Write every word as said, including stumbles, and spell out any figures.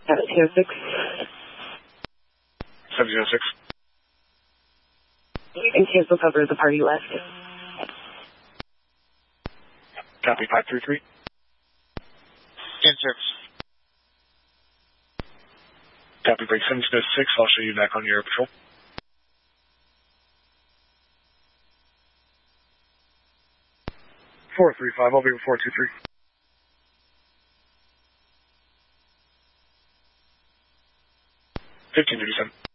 seventeen oh six. seventeen oh six. And cancel cover of the party left. Copy, five three three. ten service. Copy, break seventeen oh six. I'll show you back on your patrol. four three five, I'll be with four two three. fifteen fifty-seven.